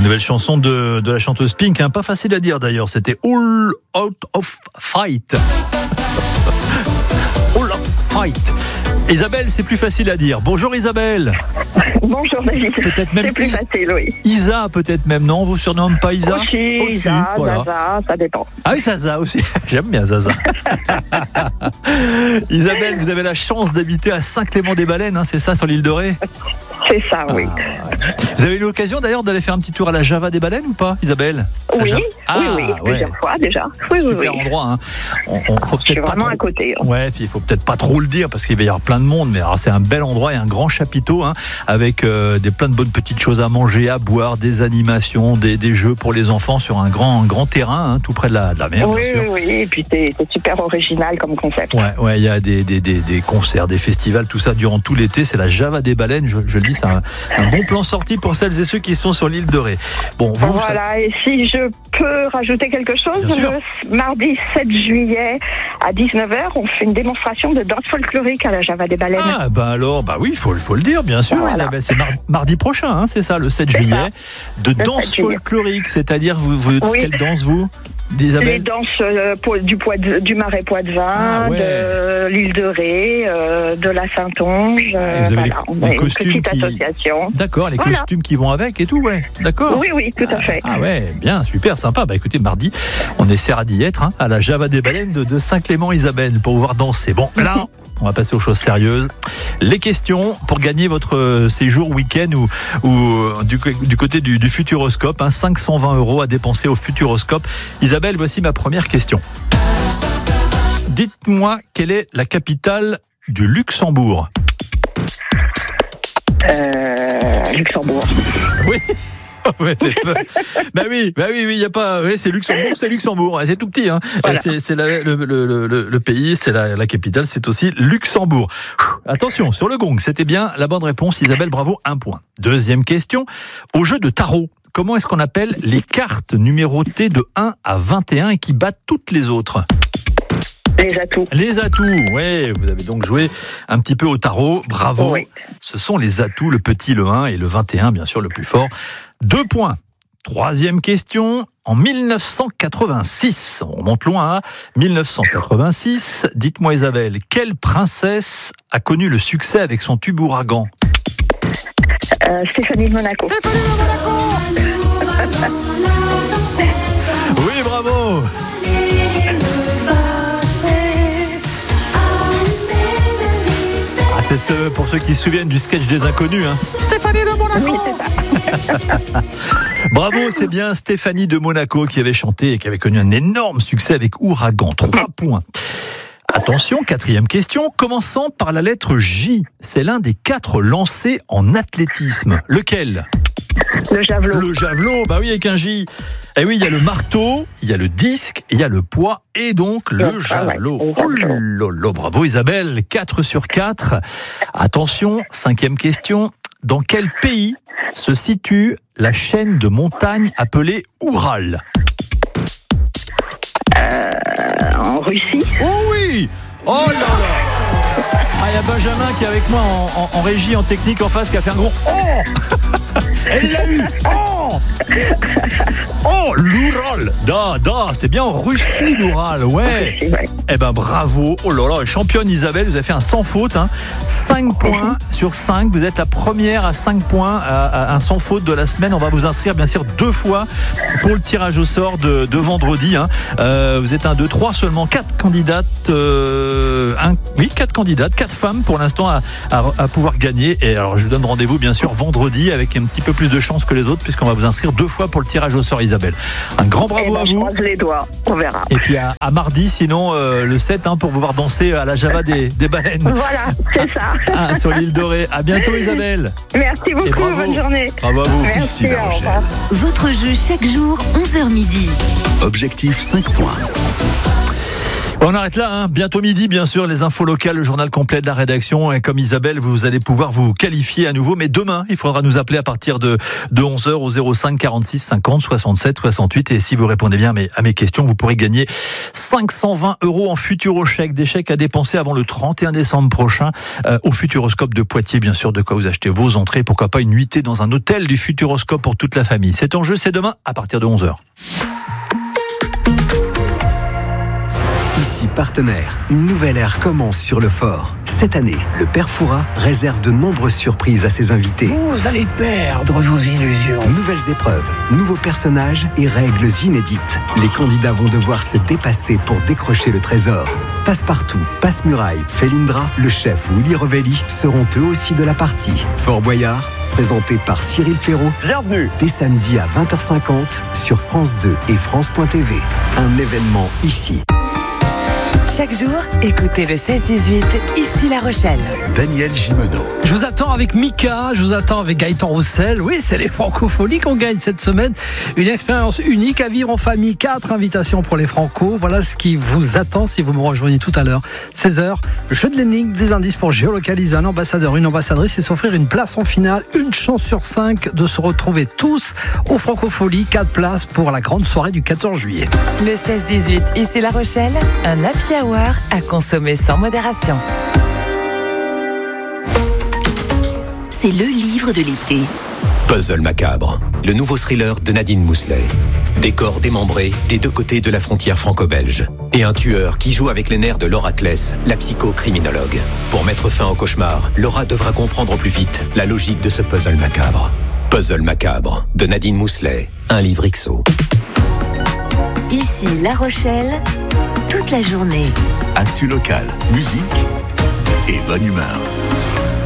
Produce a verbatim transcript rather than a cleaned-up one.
nouvelle chanson de, de la chanteuse Pink, hein, pas facile à dire d'ailleurs, c'était All Out of Fight. All Out of Fight. Isabelle, c'est plus facile à dire. Bonjour Isabelle. Bonjour David. Peut-être même c'est plus facile, oui. Isa, peut-être même, non? On vous surnomme pas Isa? Aussi, Aussi Isa, voilà. Zaza, ça dépend. Ah oui, Zaza aussi. J'aime bien Zaza. Isabelle, vous avez la chance d'habiter à Saint-Clément-des-Baleines, hein, c'est ça, sur l'île de Ré? C'est ça, oui. Ah, ouais. Vous avez eu l'occasion d'ailleurs d'aller faire un petit tour à la Java des Baleines ou pas, Isabelle? Oui, ah, oui, oui, plusieurs ouais. fois déjà. Oui, Super oui, oui. endroit. Hein. On, on, faut Je suis pas vraiment trop... à côté. Hein. Ouais, il faut peut-être pas trop le dire parce qu'il va y avoir plein de monde, mais alors, c'est un bel endroit et un grand chapiteau hein, avec euh, des plein de bonnes petites choses à manger, à boire, des animations, des, des jeux pour les enfants sur un grand, un grand terrain, hein, tout près de la, de la mer, oui, bien sûr. Oui, oui, et puis c'est, c'est super original comme concept. Ouais, ouais, il y a des, des, des, des concerts, des festivals, tout ça durant tout l'été. C'est la Java des Baleines, je, je le dis, c'est un, un bon plan sorti pour celles et ceux qui sont sur l'île de Ré. Bon, vous, voilà, ça... et si je peux rajouter quelque chose, le mardi sept juillet à dix-neuf heures, on fait une démonstration de danse folklorique à la Java des Baleines. Ah, bah alors, bah oui, il faut, faut le dire, bien sûr, voilà. Isabelle. C'est mar- mardi prochain, hein, c'est ça, le sept c'est juillet, ça. De le danse folklorique, c'est-à-dire, vous, vous oui. Quelle danse, vous d'Isabelle? Les danses euh, du, Poit- du Marais Poitevin, ah, ouais. de l'île de Ré, euh, de la Saintonge. Euh, vous avez voilà, les, on a les une costumes petite qui... association. D'accord, les voilà. costumes qui vont avec et tout, ouais. D'accord. Oui, oui, tout à fait. Ah, ah ouais, bien, super, sympa. Bah écoutez, mardi, on essaiera d'y être hein, à la Java des Baleines de, de Saint-Clément, Isabelle, pour pouvoir danser. Bon, là, on va passer aux choses sérieuses. Les questions pour gagner votre séjour week-end ou, ou du, du côté du, du Futuroscope, hein, cinq cent vingt euros à dépenser au Futuroscope. Isabelle, voici ma première question. Dites-moi quelle est la capitale du Luxembourg? Euh, Luxembourg. Oui. Ouais, c'est peu... bah oui, bah oui, oui, il y a pas. Ouais, c'est Luxembourg, c'est Luxembourg. C'est tout petit, hein. Voilà. C'est, c'est la, le, le, le, le pays, c'est la, la capitale, c'est aussi Luxembourg. Attention, sur le gong, c'était bien la bonne réponse, Isabelle. Bravo, un point. Deuxième question. Au jeu de tarot, comment est-ce qu'on appelle les cartes numérotées de un à vingt et un et qui battent toutes les autres? Les atouts. Les atouts, oui, vous avez donc joué un petit peu au tarot, bravo. Oui. Ce sont les atouts, le petit, le un et le vingt et un, bien sûr, le plus fort. Deux points. Troisième question. En dix-neuf cent quatre-vingt-six, on remonte loin, hein, dix-neuf cent quatre-vingt-six, dites-moi Isabelle, quelle princesse a connu le succès avec son tube Ouragan? euh, Stéphanie de Monaco. Stéphanie de Monaco. Oui, bravo. Ah, c'est ce, pour ceux qui se souviennent du sketch des Inconnus. Hein. Stéphanie de Monaco. Oui, c'est ça. Bravo, c'est bien Stéphanie de Monaco qui avait chanté et qui avait connu un énorme succès avec Ouragan. Trois points. Attention, quatrième question. Commençant par la lettre J. C'est l'un des quatre lancers en athlétisme. Lequel? Le javelot. Le javelot, bah oui, avec un J. Eh oui, il y a le marteau, il y a le disque, il y a le poids et donc le oh, javelot. Ouais. Oh lolo, bravo Isabelle, quatre sur quatre. Attention, cinquième question. Dans quel pays se situe la chaîne de montagnes appelée Oural? euh, En Russie. Oh oui. Oh là là. Ah, il y a Benjamin qui est avec moi en, en, en régie, en technique, en face, qui a fait un gros oh. Elle l'a eu. Oh. Oh, l'Oural. Da, da, c'est bien en Russie, l'Oural, ouais. Eh ben, bravo. Oh là là, championne Isabelle, vous avez fait un sans faute, hein. cinq points sur cinq. Vous êtes la première à cinq points, à, à un sans faute de la semaine. On va vous inscrire, bien sûr, deux fois pour le tirage au sort de, de vendredi, hein. Euh, vous êtes un, deux, trois, seulement quatre candidates, euh, un, oui, quatre candidates, quatre femmes pour l'instant à, à, à pouvoir gagner. Et alors, je vous donne rendez-vous, bien sûr, vendredi avec un petit peu plus de chance que les autres, puisqu'on va vous inscrire deux fois pour le tirage au sort, Isabelle. Un grand bravo eh ben, à vous. Je croise les doigts, on verra. Et puis à, à mardi, sinon euh, le sept, hein, pour vous voir danser à la Java des, des Baleines. Voilà, c'est ça. Ah, sur l'île de Ré. À bientôt, Isabelle. Merci beaucoup, bonne journée. Bravo à vous. Merci, Ici, au revoir. Votre jeu chaque jour, onze heures midi. Objectif cinq points. On arrête là, hein. Bientôt midi, bien sûr, les infos locales, le journal complet de la rédaction. Et comme Isabelle, vous allez pouvoir vous qualifier à nouveau. Mais demain, il faudra nous appeler à partir de, de onze heures au zéro cinq quarante-six cinquante soixante-sept soixante-huit. Et si vous répondez bien à mes, à mes questions, vous pourrez gagner cinq cent vingt euros en Futurochèque. Des chèques à dépenser avant le trente et un décembre prochain euh, au Futuroscope de Poitiers. Bien sûr, de quoi vous achetez vos entrées. Pourquoi pas une nuitée dans un hôtel du Futuroscope pour toute la famille. Cet enjeu, c'est demain à partir de onze heures. Ici Partenaire, une nouvelle ère commence sur le fort. Cette année, le Père Fouras réserve de nombreuses surprises à ses invités. Vous allez perdre vos illusions. Nouvelles épreuves, nouveaux personnages et règles inédites. Les candidats vont devoir se dépasser pour décrocher le trésor. Passe-Partout, Passe-Muraille, Felindra, le chef ou Uli Revelli seront eux aussi de la partie. Fort Boyard, présenté par Cyril Ferraud. Bienvenue. Dès samedi à vingt heures cinquante sur France deux et France point T V. Un événement ici. Chaque jour, écoutez le seize dix-huit, ici La Rochelle. Daniel Gimeno. Je vous attends avec Mika, je vous attends avec Gaëtan Roussel. Oui, c'est les Francopholies qu'on gagne cette semaine. Une expérience unique à vivre en famille. Quatre invitations pour les Franco. Voilà ce qui vous attend si vous me rejoignez tout à l'heure. seize heures, le jeu de l'énigme, des indices pour géolocaliser un ambassadeur, une ambassadrice et s'offrir une place en finale. Une chance sur cinq de se retrouver tous aux Francopholies. Quatre places pour la grande soirée du quatorze juillet. Le seize dix-huit, ici La Rochelle, un happy hour à consommer sans modération. C'est le livre de l'été. Puzzle macabre, le nouveau thriller de Nadine Mousselet. Décor démembré des deux côtés de la frontière franco-belge. Et un tueur qui joue avec les nerfs de Laura Kless, la psychocriminologue. Pour mettre fin au cauchemar, Laura devra comprendre au plus vite la logique de ce puzzle macabre. Puzzle macabre, de Nadine Mousselet, un livre X O. Ici La Rochelle, toute la journée. Actu local, musique et bonne humeur.